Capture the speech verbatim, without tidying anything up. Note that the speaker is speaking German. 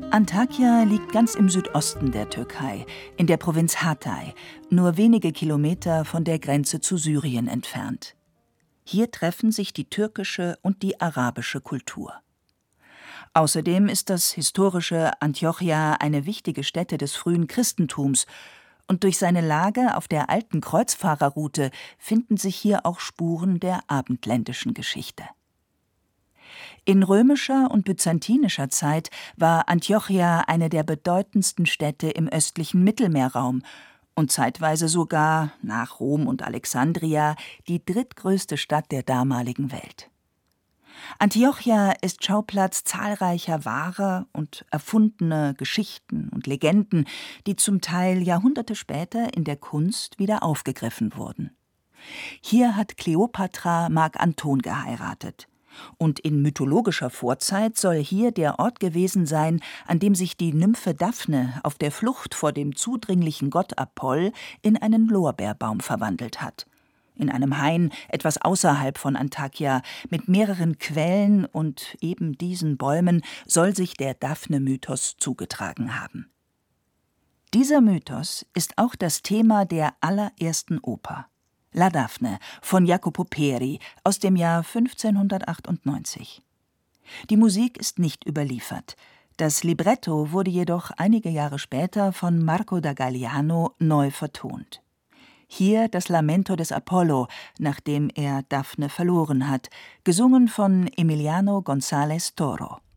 Antakya liegt ganz im Südosten der Türkei, in der Provinz Hatay, nur wenige Kilometer von der Grenze zu Syrien entfernt. Hier treffen sich die türkische und die arabische Kultur. Außerdem ist das historische Antiochia eine wichtige Stätte des frühen Christentums, und durch seine Lage auf der alten Kreuzfahrerroute finden sich hier auch Spuren der abendländischen Geschichte. In römischer und byzantinischer Zeit war Antiochia eine der bedeutendsten Städte im östlichen Mittelmeerraum und zeitweise sogar, nach Rom und Alexandria, die drittgrößte Stadt der damaligen Welt. Antiochia ist Schauplatz zahlreicher wahrer und erfundener Geschichten und Legenden, die zum Teil Jahrhunderte später in der Kunst wieder aufgegriffen wurden. Hier hat Kleopatra Mark Anton geheiratet. Und in mythologischer Vorzeit soll hier der Ort gewesen sein, an dem sich die Nymphe Daphne auf der Flucht vor dem zudringlichen Gott Apoll in einen Lorbeerbaum verwandelt hat. In einem Hain etwas außerhalb von Antakya mit mehreren Quellen und eben diesen Bäumen soll sich der Daphne-Mythos zugetragen haben. Dieser Mythos ist auch das Thema der allerersten Oper. La Daphne von Jacopo Peri aus dem Jahr fünfzehnhundertachtundneunzig. Die Musik ist nicht überliefert. Das Libretto wurde jedoch einige Jahre später von Marco da Galliano neu vertont. Hier das Lamento des Apollo, nachdem er Daphne verloren hat, gesungen von Emiliano González Toro.